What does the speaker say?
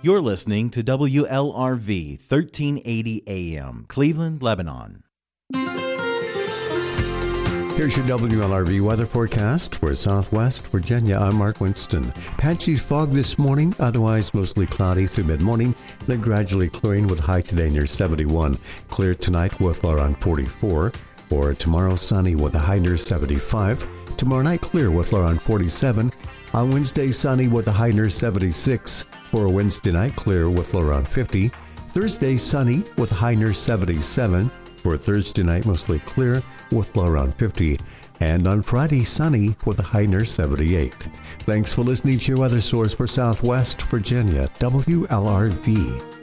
You're listening to WLRV 1380 AM, Cleveland, Lebanon. Here's your WLRV weather forecast for Southwest Virginia. I'm Mark Winston. Patchy fog this morning, otherwise mostly cloudy through mid-morning, then gradually clearing with high today near 71. Clear tonight with around 44. For tomorrow, sunny with a high near 75. Tomorrow night, clear with around 47. On Wednesday, sunny with a high near 76. For Wednesday night, clear with around 50. Thursday, sunny with a high near 77. For Thursday night, mostly clear with low around 50. And on Friday, sunny with a high near 78. Thanks for listening to your weather source for Southwest Virginia, WLRV.